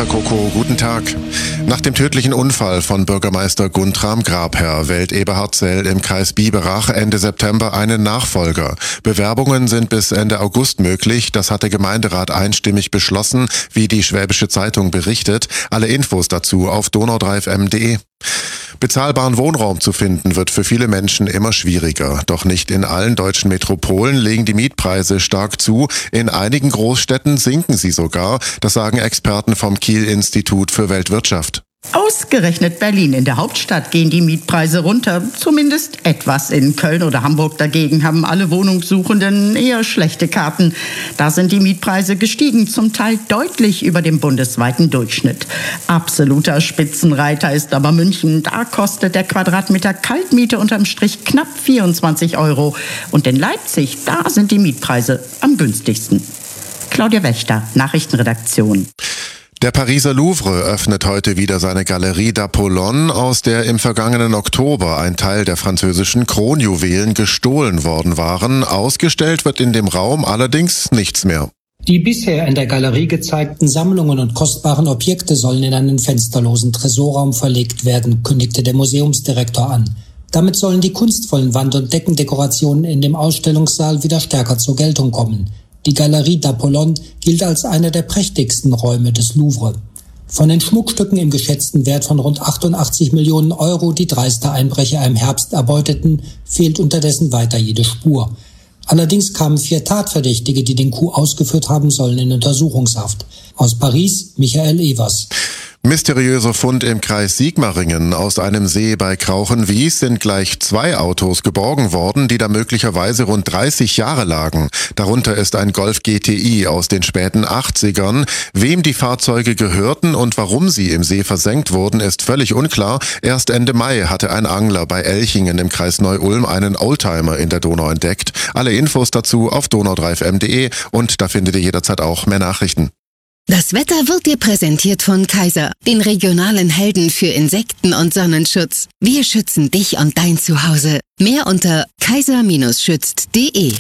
Peter Koko, guten Tag. Nach dem tödlichen Unfall von Bürgermeister Guntram Grabherr wählt Eberhard Zell im Kreis Biberach Ende September einen Nachfolger. Bewerbungen sind bis Ende August möglich. Das hat der Gemeinderat einstimmig beschlossen, wie die Schwäbische Zeitung berichtet. Alle Infos dazu auf donau3fm.de. Bezahlbaren Wohnraum zu finden wird für viele Menschen immer schwieriger. Doch nicht in allen deutschen Metropolen legen die Mietpreise stark zu. In einigen Großstädten sinken sie sogar. Das sagen Experten vom Kiel-Institut für Weltwirtschaft. Ausgerechnet Berlin, in der Hauptstadt, gehen die Mietpreise runter. Zumindest etwas. In Köln oder Hamburg dagegen haben alle Wohnungssuchenden eher schlechte Karten. Da sind die Mietpreise gestiegen, zum Teil deutlich über dem bundesweiten Durchschnitt. Absoluter Spitzenreiter ist aber München. Da kostet der Quadratmeter Kaltmiete unterm Strich knapp 24 €. Und in Leipzig, da sind die Mietpreise am günstigsten. Claudia Wächter, Nachrichtenredaktion. Der Pariser Louvre öffnet heute wieder seine Galerie d'Apollon, aus der im vergangenen Oktober ein Teil der französischen Kronjuwelen gestohlen worden waren. Ausgestellt wird in dem Raum allerdings nichts mehr. Die bisher in der Galerie gezeigten Sammlungen und kostbaren Objekte sollen in einen fensterlosen Tresorraum verlegt werden, kündigte der Museumsdirektor an. Damit sollen die kunstvollen Wand- und Deckendekorationen in dem Ausstellungssaal wieder stärker zur Geltung kommen. Die Galerie d'Apollon gilt als einer der prächtigsten Räume des Louvre. Von den Schmuckstücken im geschätzten Wert von rund 88 Millionen €, die dreiste Einbrecher im Herbst erbeuteten, fehlt unterdessen weiter jede Spur. Allerdings kamen 4 Tatverdächtige, die den Coup ausgeführt haben sollen, in Untersuchungshaft. Aus Paris, Michael Evers. Mysteriöser Fund im Kreis Sigmaringen. Aus einem See bei Krauchenwies sind gleich 2 Autos geborgen worden, die da möglicherweise rund 30 Jahre lagen. Darunter ist ein Golf GTI aus den späten 80ern. Wem die Fahrzeuge gehörten und warum sie im See versenkt wurden, ist völlig unklar. Erst Ende Mai hatte ein Angler bei Elchingen im Kreis Neu-Ulm einen Oldtimer in der Donau entdeckt. Alle Infos dazu auf donau3fm.de und da findet ihr jederzeit auch mehr Nachrichten. Das Wetter wird dir präsentiert von Kaiser, den regionalen Helden für Insekten- und Sonnenschutz. Wir schützen dich und dein Zuhause. Mehr unter kaiser-schützt.de.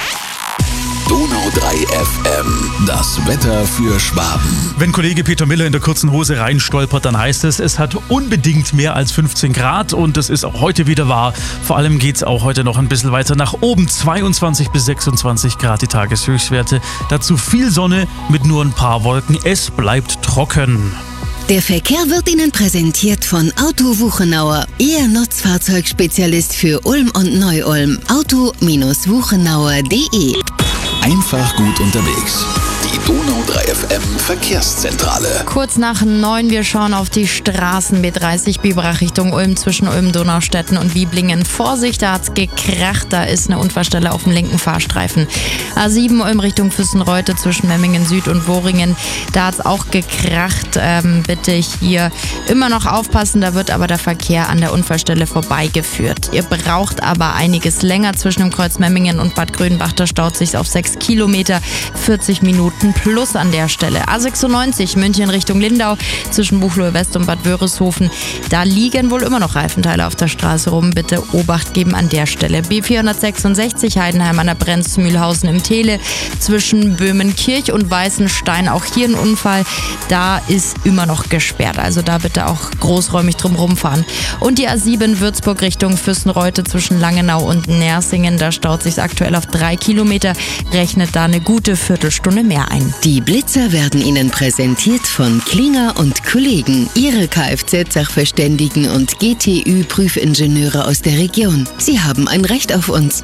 Donau 3 FM, das Wetter für Schwaben. Wenn Kollege Peter Miller in der kurzen Hose reinstolpert, dann heißt es hat unbedingt mehr als 15 Grad und das ist auch heute wieder wahr. Vor allem geht es auch heute noch ein bisschen weiter nach oben. 22 bis 26 Grad die Tageshöchstwerte. Dazu viel Sonne mit nur ein paar Wolken. Es bleibt trocken. Der Verkehr wird Ihnen präsentiert von Auto Wuchenauer, Ihr Nutzfahrzeugspezialist für Ulm und Neu-Ulm. Auto-wuchenauer.de. Einfach gut unterwegs. Die Donau 3 FM Verkehrszentrale. Kurz nach 9, wir schauen auf die Straßen B30 Biberach Richtung Ulm zwischen Ulm-Donaustädten und Wieblingen. Vorsicht, da hat's gekracht, da ist eine Unfallstelle auf dem linken Fahrstreifen. A7 Ulm Richtung Füssenreute zwischen Memmingen Süd und Woringen, da hat's auch gekracht. Bitte hier immer noch aufpassen, da wird aber der Verkehr an der Unfallstelle vorbeigeführt. Ihr braucht aber einiges länger zwischen dem Kreuz Memmingen und Bad Grünbach, da staut sich's auf 6 Kilometer, 40 Minuten plus an der Stelle. A96 München Richtung Lindau zwischen Buchloe West und Bad Wörishofen. Da liegen wohl immer noch Reifenteile auf der Straße rum. Bitte Obacht geben an der Stelle. B466 Heidenheim an der Brenz-Mühlhausen im Tele zwischen Böhmenkirch und Weißenstein. Auch hier ein Unfall. Da ist immer noch gesperrt. Also da bitte auch großräumig drum rumfahren. Und die A7 Würzburg Richtung Füssenreute zwischen Langenau und Nersingen. Da staut sich aktuell auf 3 Kilometer. Rechnet da eine gute Viertelstunde mehr ein. Die Blitzer werden Ihnen präsentiert von Klinger und Kollegen, Ihre Kfz-Sachverständigen und GTÜ-Prüfingenieure aus der Region. Sie haben ein Recht auf uns.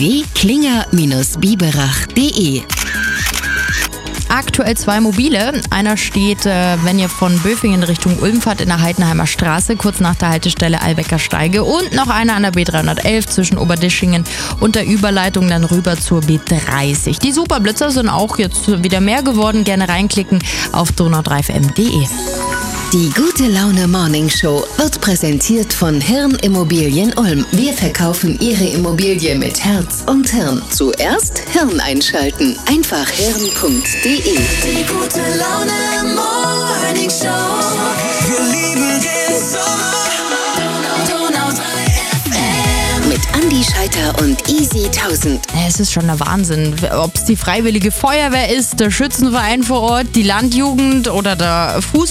www.klinger-biberach.de. Aktuell 2 mobile. Einer steht, wenn ihr von Böfingen Richtung Ulm fahrt, in der Heidenheimer Straße, kurz nach der Haltestelle Albecker Steige. Und noch einer an der B311 zwischen Oberdischingen und der Überleitung dann rüber zur B30. Die Superblitzer sind auch jetzt wieder mehr geworden. Gerne reinklicken auf donau3fm.de. Die Gute Laune Morning Show wird präsentiert von Hirn Immobilien Ulm. Wir verkaufen Ihre Immobilie mit Herz und Hirn. Zuerst Hirn einschalten. Einfach hirn.de. Die Gute Laune Morning Show. Wir lieben den Sommer. Donau 3 FM. Mit Andi Scheiter und Easy 1000. Es ist schon der Wahnsinn. Ob es die Freiwillige Feuerwehr ist, der Schützenverein vor Ort, die Landjugend oder der Fußball.